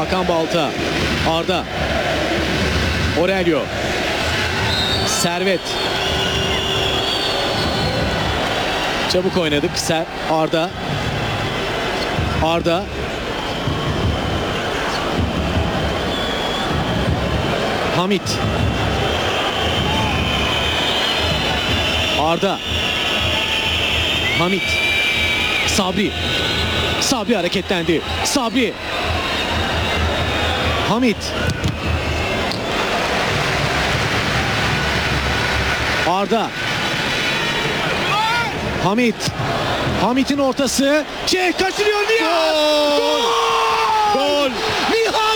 Hakan Balta. Arda. Aurelio. Servet. Çabuk oynadık. Arda. Arda. Hamit. Arda. Hamit. Sabri. Sabri hareketlendi. Sabri. Hamit. Arda. Hamit. Hamit'in ortası. Kaçırıyor Nihat. Gol! Gol. Nihat.